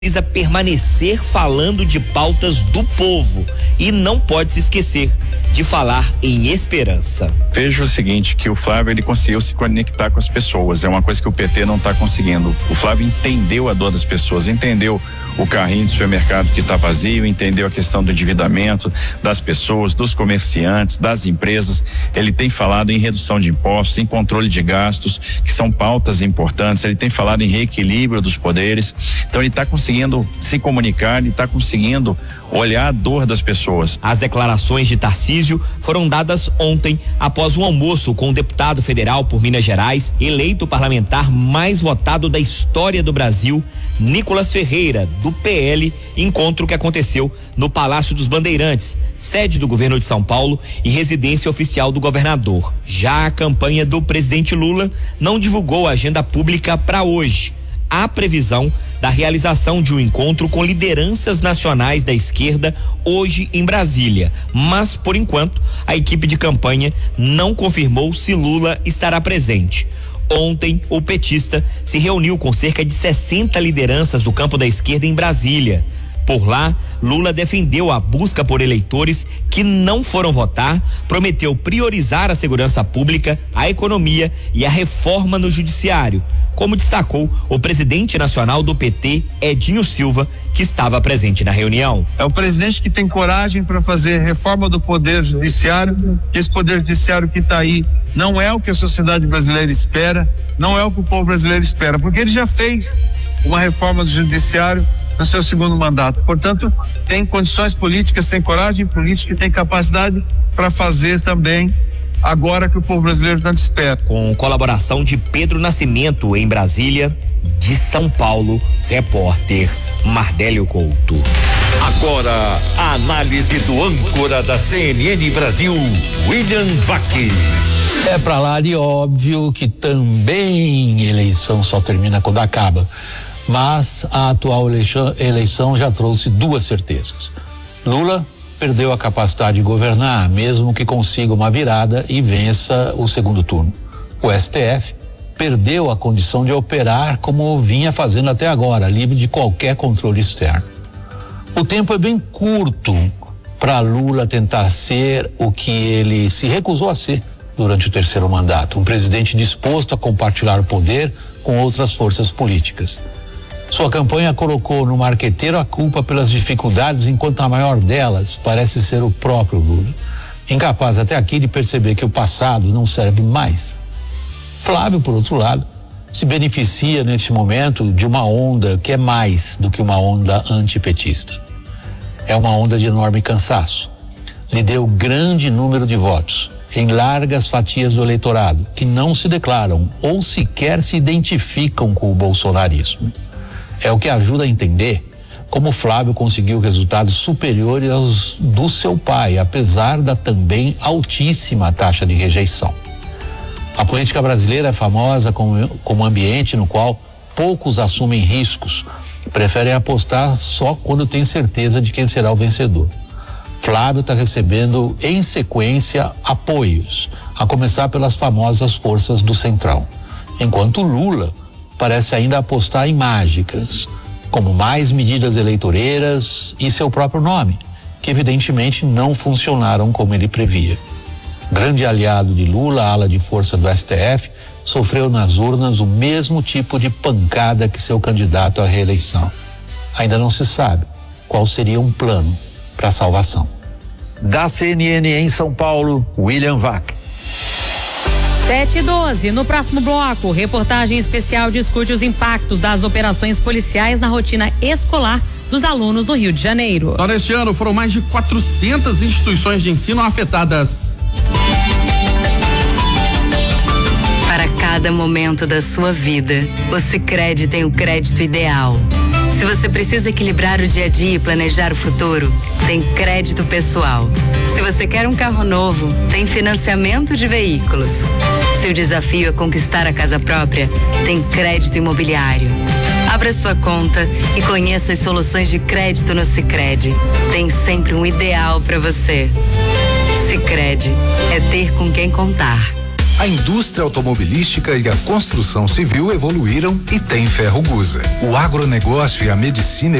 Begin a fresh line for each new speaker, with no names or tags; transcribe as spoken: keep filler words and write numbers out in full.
precisa permanecer falando de pautas do povo e não pode se esquecer de falar em esperança.
Veja o seguinte, que o Flávio ele conseguiu se conectar com as pessoas, é uma coisa que o P T não está conseguindo. O Flávio entendeu a dor das pessoas, entendeu o carrinho do supermercado que está vazio, entendeu a questão do endividamento das pessoas, dos comerciantes, das empresas. Ele tem falado em redução de impostos, em controle de gastos, que são pautas importantes. Ele tem falado em reequilíbrio dos poderes. Então ele está conseguindo se comunicar, ele está conseguindo olhar a dor das pessoas.
As declarações de Tarcísio foram dadas ontem após um almoço com o deputado federal por Minas Gerais, eleito parlamentar mais votado da história do Brasil, Nicolas Ferreira, do P L, encontro que aconteceu no Palácio dos Bandeirantes, sede do governo de São Paulo e residência oficial do governador. Já a campanha do presidente Lula não divulgou a agenda pública para hoje. Há previsão da realização de um encontro com lideranças nacionais da esquerda hoje em Brasília, mas por enquanto a equipe de campanha não confirmou se Lula estará presente. Ontem, o petista se reuniu com cerca de sessenta lideranças do campo da esquerda em Brasília. Por lá, Lula defendeu a busca por eleitores que não foram votar, prometeu priorizar a segurança pública, a economia e a reforma no judiciário, como destacou o presidente nacional do P T, Edinho Silva, que estava presente na reunião.
É o presidente que tem coragem para fazer reforma do poder judiciário. Esse poder judiciário que está aí não é o que a sociedade brasileira espera, não é o que o povo brasileiro espera, porque ele já fez uma reforma do judiciário no seu segundo mandato. Portanto, tem condições políticas, tem coragem política e tem capacidade para fazer também agora que o povo brasileiro tanto espera.
Com colaboração de Pedro Nascimento em Brasília, de São Paulo, repórter Mardélio Couto.
Agora, a análise do âncora da C N N Brasil, William Vac.
É pra lá de óbvio que também eleição só termina quando acaba. Mas a atual eleição, eleição já trouxe duas certezas. Lula perdeu a capacidade de governar, mesmo que consiga uma virada e vença o segundo turno. O S T F perdeu a condição de operar como vinha fazendo até agora, livre de qualquer controle externo. O tempo é bem curto para Lula tentar ser o que ele se recusou a ser durante o terceiro mandato, um presidente disposto a compartilhar o poder com outras forças políticas. Sua campanha colocou no marqueteiro a culpa pelas dificuldades, enquanto a maior delas parece ser o próprio Lula, incapaz até aqui de perceber que o passado não serve mais. Flávio, por outro lado, se beneficia neste momento de uma onda que é mais do que uma onda antipetista. É uma onda de enorme cansaço. Lhe deu grande número de votos em largas fatias do eleitorado que não se declaram ou sequer se identificam com o bolsonarismo. É o que ajuda a entender como Flávio conseguiu resultados superiores aos do seu pai, apesar da também altíssima taxa de rejeição. A política brasileira é famosa como, como ambiente no qual poucos assumem riscos, preferem apostar só quando tem certeza de quem será o vencedor. Flávio está recebendo em sequência apoios, a começar pelas famosas forças do Centrão, enquanto Lula parece ainda apostar em mágicas, como mais medidas eleitoreiras e seu próprio nome, que evidentemente não funcionaram como ele previa. Grande aliado de Lula, a ala de força do S T F, sofreu nas urnas o mesmo tipo de pancada que seu candidato à reeleição. Ainda não se sabe qual seria um plano para a salvação. Da C N N em São Paulo, William Vac.
sete e doze, no próximo bloco, reportagem especial discute os impactos das operações policiais na rotina escolar dos alunos do Rio de Janeiro.
Só neste ano foram mais de quatrocentas instituições de ensino afetadas.
Para cada momento da sua vida, o Sicredi tem o crédito ideal. Se você precisa equilibrar o dia a dia e planejar o futuro, tem crédito pessoal. Se você quer um carro novo, tem financiamento de veículos. Se o desafio é conquistar a casa própria, tem crédito imobiliário. Abra sua conta e conheça as soluções de crédito no Sicredi. Tem sempre um ideal para você. Sicredi é ter com quem contar.
A indústria automobilística e a construção civil evoluíram e tem Ferro Gusa. O agronegócio e a medicina